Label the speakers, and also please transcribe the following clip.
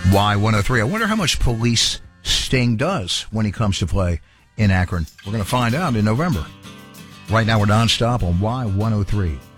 Speaker 1: Y103. I wonder how much police Sting does when he comes to play in Akron. We're going to find out in November. Right now we're nonstop on Y103.